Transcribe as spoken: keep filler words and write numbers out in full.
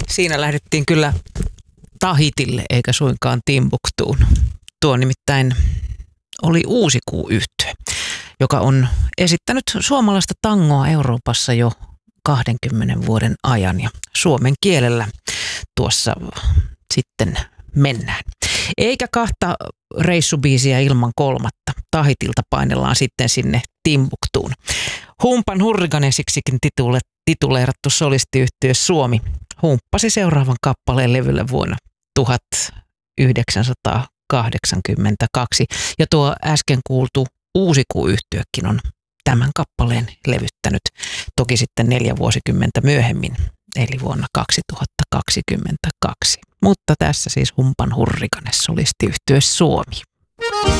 Siinä lähdettiin kyllä Tahitille eikä suinkaan Timbuktuun. Tuo nimittäin oli Uusikuu-yhtye, joka on esittänyt suomalaista tangoa Euroopassa jo kahdenkymmenen vuoden ajan ja suomen kielellä tuossa sitten mennään. Eikä kahta reissubiisiä ilman kolmatta. Tahitilta painellaan sitten sinne Timbuktuun. Humpan Hurriganesiksikin titule, tituleerattu solistiyhtye Suomi humppasi seuraavan kappaleen levylle vuonna tuhatyhdeksänsataakahdeksankymmentäkaksi. Ja tuo äsken kuultu Uusikuu-yhtyekin on tämän kappaleen levyttänyt toki sitten neljä vuosikymmentä myöhemmin, eli vuonna kaksituhattakaksikymmentäkaksi. Mutta tässä siis Humpan Hurrikanes solistiyhtye Suomi.